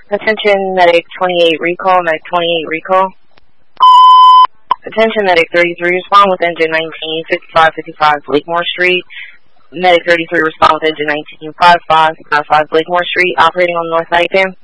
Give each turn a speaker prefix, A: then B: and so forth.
A: Attention, Medic 28 recall, Medic 28 recall. Attention, Medic 33, respond with engine 195555 Blakemore Street. Medic 33, respond with engine 195555 Blakemore Street, operating on North Nightham.